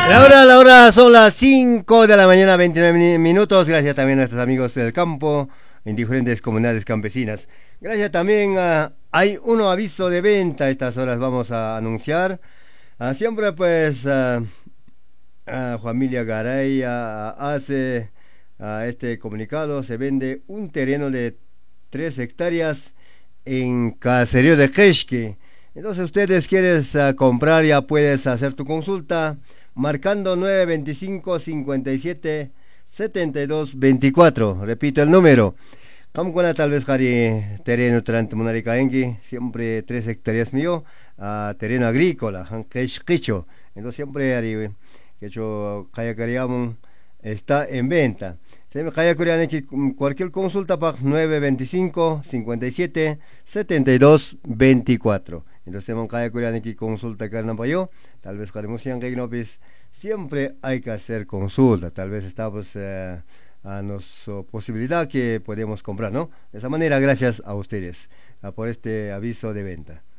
La hora son las 5 de la mañana, 29 minutos. Gracias también a nuestros amigos del campo, en diferentes comunidades campesinas. Gracias también hay un aviso de venta a estas horas vamos a anunciar. Siempre pues Familia Garay hace este comunicado. Se vende un terreno de 3 hectáreas en Caserío de Quesque. Entonces ustedes quieres comprar, ya puedes hacer tu consulta marcando 925 57 72 24. Repito el número. Kamkuna tal vez hari terreno trant munaricaengi, siempre 3 hectáreas mío, terreno agrícola, quicho. Entonces siempre hari que yo kaya kariamun está en venta. Se me kaya kariane que cualquier consulta para 925 57 72 24. Entonces me kaya kariane que consulta carnan para yo, tal vez haremos siempre hay que hacer consulta, tal vez estamos a nuestra posibilidad que podemos comprar, ¿no? De esa manera, gracias a ustedes por este aviso de venta.